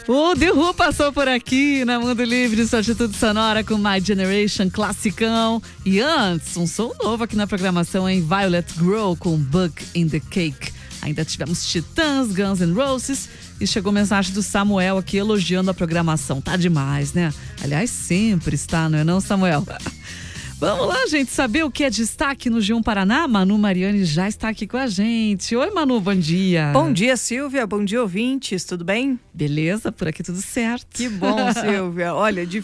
O The Who passou por aqui na Mundo Livre, sua atitude sonora com My Generation, classicão. E antes, um som novo aqui na programação em Violet Grow com Bug in the Cake. Ainda tivemos Titãs, Guns N' Roses e chegou mensagem do Samuel aqui elogiando a programação. Tá demais, né? Aliás, sempre está, não é não, Samuel? Vamos lá, gente, saber o que é destaque no G1 Paraná? Manu Mariani já está aqui com a gente. Oi, Manu, bom dia. Bom dia, Silvia. Bom dia, ouvintes. Tudo bem? Beleza, por aqui tudo certo. Que bom, Silvia. Olha,